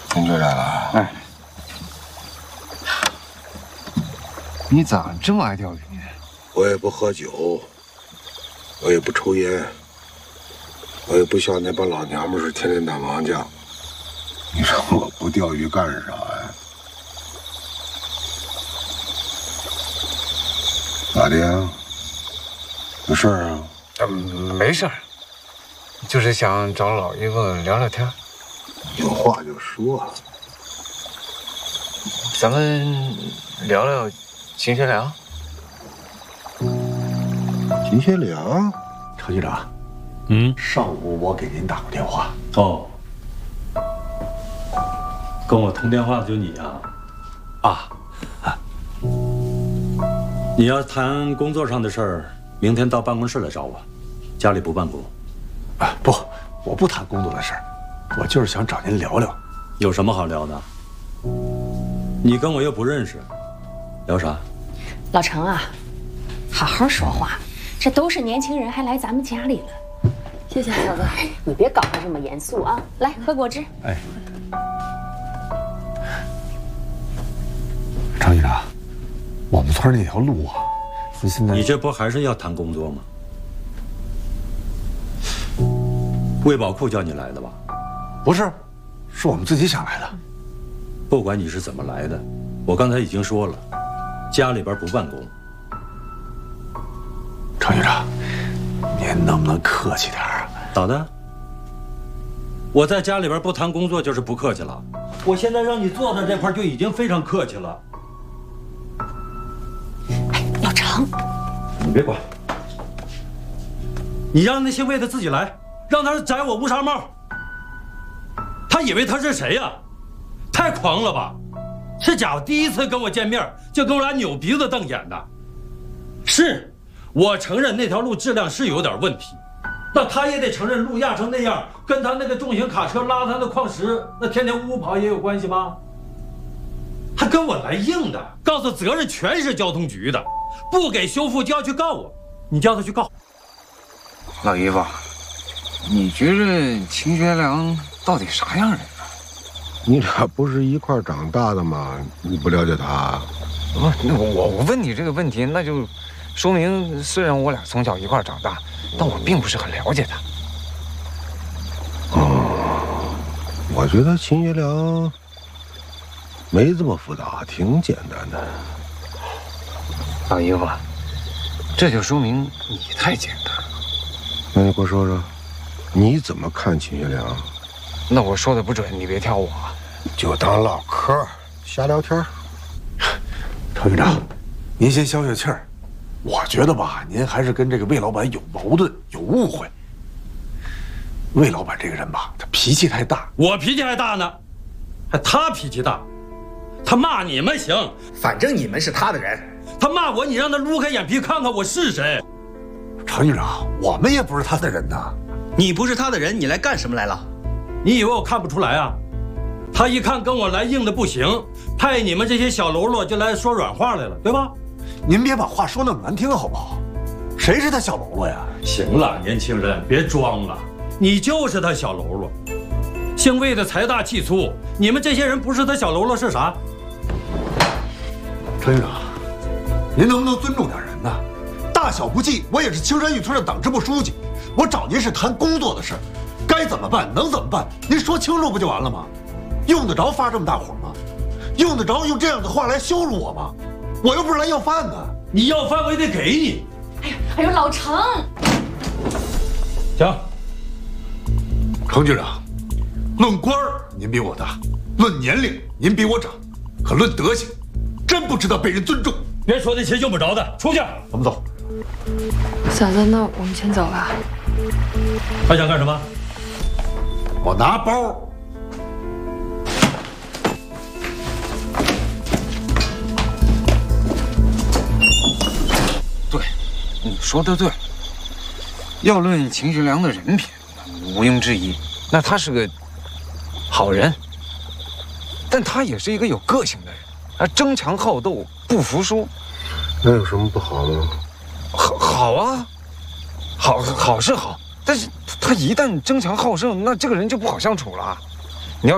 您回来了。 哎，你咋这么爱钓鱼呢？ 我也不喝酒，我也不抽烟，我也不像那帮老娘们是天天打麻将。你说我不钓鱼干啥呀？咋的呀？有事儿啊？ 没事儿，就是想找老爷子聊聊天。 有话就说。 咱们聊聊秦学良。 秦学良， 程局长，上午我给您打过电话。 哦，跟我通电话的就你呀？你要谈工作上的事儿，明天到办公室来找我，家里不办公。 不，我不谈工作的事儿，我就是想找您聊聊。 有什么好聊的？你跟我又不认识，聊啥？ 老程啊，好好说话，这都是年轻人，还来咱们家里了。 谢谢嫂子， 你别搞得这么严肃啊！来，喝果汁。 哎，程局长，我们村那条路啊，现在你这不还是要谈工作吗？卫保库叫你来的吧？ 不是，是我们自己想来的。 不管你是怎么来的，我刚才已经说了，家里边不办公。 程局长，您能不能客气点啊？ 咋的？我在家里边不谈工作就是不客气了。我现在让你坐在这块就已经非常客气了。 哎，老程， 你别管，你让那姓魏的自己来，让他宰我乌纱帽。他以为他是谁呀？太狂了吧！这家伙第一次跟我见面就跟我俩扭鼻子瞪眼的。是，我承认那条路质量是有点问题，那他也得承认路压成那样，跟他那个重型卡车拉他的矿石，那天天呜呜跑也有关系吗？他跟我来硬的，告诉责任全是交通局的，不给修复就要去告我，你叫他去告。 老姨夫，你觉着秦学良到底啥样人啊？ 你俩不是一块长大的吗？你不了解他？ 不，那我问你这个问题，那就说明虽然我俩从小一块长大，但我并不是很了解他。 我觉得秦学良没这么复杂，挺简单的。 老姨夫，这就说明你太简单了。 那你给我说说，你怎么看秦学良？ 那我说的不准，你别挑我啊。 就当唠嗑，瞎聊天。 程局长，您先消消气儿。我觉得吧，您还是跟这个魏老板有矛盾、有误会。魏老板这个人吧，他脾气太大。 我脾气还大呢，还他脾气大。他骂你们行， 反正你们是他的人。 他骂我，你让他撸开眼皮看看我是谁。 程局长，我们也不是他的人呐。 你不是他的人，你来干什么来了？ 你以为我看不出来啊？他一看跟我来硬的不行，派你们这些小喽啰就来说软话来了，对吧？ 您别把话说那么难听好不好？谁是他小喽啰呀？ 行了，年轻人别装了，你就是他小喽啰。姓魏的财大气粗，你们这些人不是他小喽啰是啥？ 程局长，您能不能尊重点人呢？大小不计，我也是青山峪村的党支部书记，我找您是谈工作的事儿，该怎么办能怎么办，您说清楚不就完了吗？用得着发这么大火吗？用得着用这样的话来羞辱我吗？我又不是来要饭的。 你要饭我也得给你。 哎呦，老程， 行。 程局长，论官儿您比我大，论年龄您比我长，可论德行，真不知道被人尊重。 别说那些用不着的，出去。 咱们走。 嫂子，那我们先走了。 还想干什么？ 我拿包。 对，你说的对。要论秦学良的人品，毋庸置疑，那他是个好人，但他也是一个有个性的人，争强好斗，不服输。 那有什么不好吗？ 好啊，好是好，但是他一旦争强好胜，那这个人就不好相处了。